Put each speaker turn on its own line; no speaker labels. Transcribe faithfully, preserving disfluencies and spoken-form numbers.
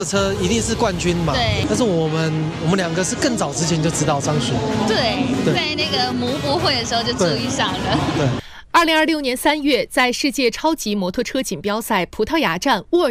车一定是冠军嘛？
对。
但是我们我们两个是更早之前就知道张雪。
对，在那个摩博会的时候就注意上了。
对。
二零二六年三月，在世界超级摩托车锦标赛葡萄牙站沃尔